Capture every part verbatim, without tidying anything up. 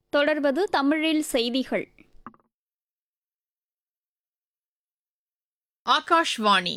தொடர்வது தமிழில் செய்திகள். ஆகாஷ்வாணி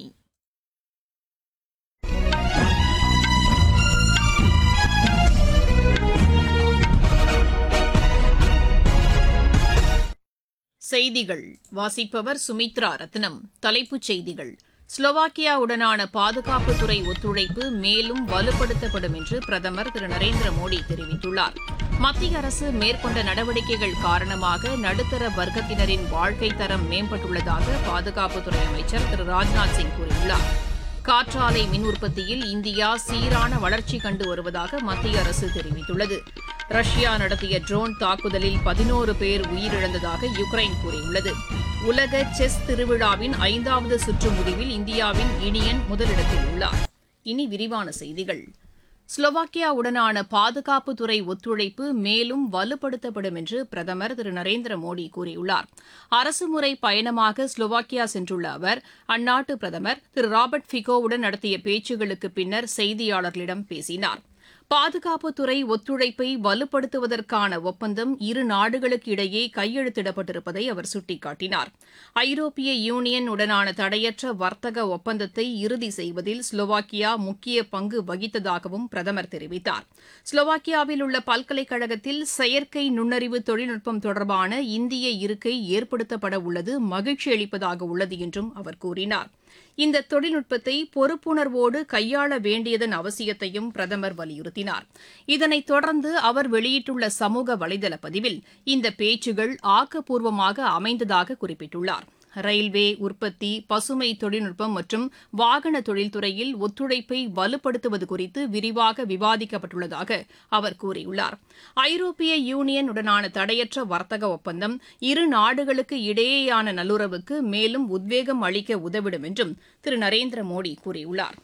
செய்திகள் வாசிப்பவர் சுமித்ரா ரத்னம். தலைப்புச் செய்திகள்: ஸ்லோவாக்கியாவுடனான பாதுகாப்புத்துறை ஒத்துழைப்பு மேலும் வலுப்படுத்தப்படும் என்று பிரதமர் திரு நரேந்திர மோடி தெரிவித்துள்ளார். மத்திய அரசு மேற்கொண்ட நடவடிக்கைகள் காரணமாக நடுத்தர வர்க்கத்தினரின் வாழ்க்கைத் தரம் மேம்பட்டுள்ளதாக பாதுகாப்புத்துறை அமைச்சர் திரு ராஜ்நாத் சிங் கூறியுள்ளார். காற்றாலை மின் உற்பத்தியில் இந்தியா சீரான வளர்ச்சி கண்டு வருவதாக மத்திய அரசு தெரிவித்துள்ளது. ரஷ்யா நடத்திய ட்ரோன் தாக்குதலில் பதினோரு பேர் உயிரிழந்ததாக யுக்ரைன் கூறியுள்ளது. உலக செஸ் திருவிழாவின் ஐந்தாவது சுற்று முடிவில் இந்தியாவின் இனியன் முதலிடத்தில் உள்ளார். இனி விரிவான செய்திகள். ஸ்லோவாக்கியாவுடனான பாதுகாப்புத்துறை ஒத்துழைப்பு மேலும் வலுப்படுத்தப்படும் என்று பிரதமர் திரு நரேந்திர மோடி கூறியுள்ளார். அரசுமுறை பயணமாக ஸ்லோவாக்கியா சென்றுள்ள அவர் அந்நாட்டு பிரதமர் திரு ராபர்ட் ஃபிகோவுடன் நடத்திய பேச்சுகளுக்கு பின்னர் செய்தியாளர்களிடம் பேசினார். பாதுகாப்புத்துறை ஒத்துழைப்பை வலுப்படுத்துவதற்கான ஒப்பந்தம் இரு நாடுகளுக்கு இடையே கையெழுத்திடப்பட்டிருப்பதை அவர் சுட்டிக்காட்டினார். ஐரோப்பிய யூனியன் உடனான தடையற்ற வர்த்தக ஒப்பந்தத்தை இறுதி செய்வதில் ஸ்லோவாக்கியா முக்கிய பங்கு வகித்ததாகவும் பிரதமர் தெரிவித்தார். ஸ்லோவாக்கியாவில் உள்ள பல்கலைக்கழகத்தில் செயற்கை நுண்ணறிவு தொழில்நுட்பம் தொடர்பான இந்திய இருக்கை ஏற்படுத்தப்பட உள்ளது மகிழ்ச்சி அளிப்பதாக உள்ளது என்றும் அவர் கூறினார். இந்த தொழில்நுட்பத்தை பொறுப்புணர்வோடு கையாள வேண்டியதன் அவசியத்தையும் பிரதமர் வலியுறுத்தினார். இதனைத் தொடர்ந்து அவர் வெளியிட்டுள்ள சமூக வலைதள பதிவில் இந்த பேச்சுகள் ஆக்கப்பூர்வமாக அமைந்ததாக குறிப்பிட்டுள்ளார். ரயில்வே, உற்பத்தி, பசுமை தொழில்நுட்பம் மற்றும் வாகன தொழில்துறையில் ஒத்துழைப்பை வலுப்படுத்துவது குறித்து விரிவாக விவாதிக்கப்பட்டுள்ளதாக அவர் கூறியுள்ளார். ஐரோப்பிய யூனியன் உடனான தடையற்ற வர்த்தக ஒப்பந்தம் இரு நாடுகளுக்கு இடையேயான நல்லுறவுக்கு மேலும் உத்வேகம் அளிக்க உதவிடும் என்றும் திரு நரேந்திர மோடி கூறியுள்ளார்.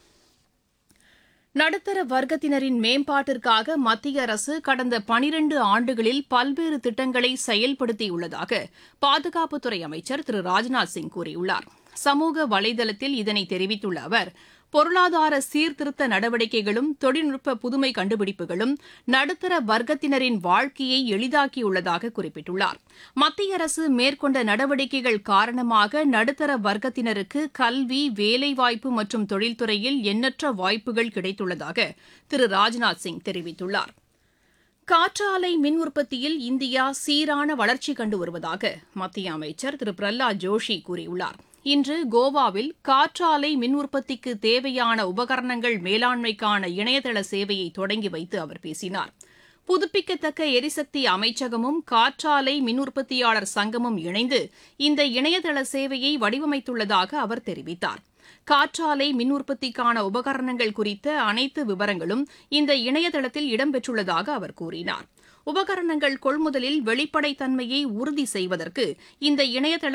நடுத்தர வர்க்கத்தினரின் மேம்பாட்டிற்காக மத்திய அரசு கடந்த பனிரண்டு ஆண்டுகளில் பல்வேறு திட்டங்களை செயல்படுத்தியுள்ளதாக பாதுகாப்புத்துறை அமைச்சர் திரு ராஜ்நாத் சிங் கூறியுள்ளார். சமூக வலைதளத்தில் இதனை தெரிவித்துள்ள அவர், பொருளாதார சீர்திருத்த நடவடிக்கைகளும் தொழில்நுட்ப புதுமை கண்டுபிடிப்புகளும் நடுத்தர வர்க்கத்தினரின் வாழ்க்கையை எளிதாக்கியுள்ளதாக குறிப்பிட்டுள்ளார். மத்திய அரசு மேற்கொண்ட நடவடிக்கைகள் காரணமாக நடுத்தர வர்க்கத்தினருக்கு கல்வி, வேலைவாய்ப்பு மற்றும் தொழில்துறையில் எண்ணற்ற வாய்ப்புகள் கிடைத்துள்ளதாக திரு ராஜ்நாத் சிங் தெரிவித்துள்ளார். காற்றாலை மின் உற்பத்தியில் இந்தியா சீரான வளர்ச்சி கண்டு வருவதாக மத்திய அமைச்சர் திரு பிரஹ்லாத் ஜோஷி கூறியுள்ளார். இன்று கோவாவில் காற்றாலை மின் உற்பத்திக்கு தேவையான உபகரணங்கள் மேலாண்மைக்கான இணையதள சேவையை தொடங்கி வைத்து அவர் பேசினார். புதுப்பிக்கத்தக்க எரிசக்தி அமைச்சகமும் காற்றாலை மின் உற்பத்தியாளர் சங்கமும் இணைந்து இந்த இணையதள சேவையை வடிவமைத்துள்ளதாக அவர் தெரிவித்தார். காற்றாலை மின் உற்பத்திக்கான உபகரணங்கள் குறித்த அனைத்து விவரங்களும் இந்த இணையதளத்தில் இடம்பெற்றுள்ளதாக அவர் கூறினார். உபகரணங்கள் கொள்முதலில் வெளிப்படைத்தன்மையை உறுதி செய்வதற்கு இந்த இணையதள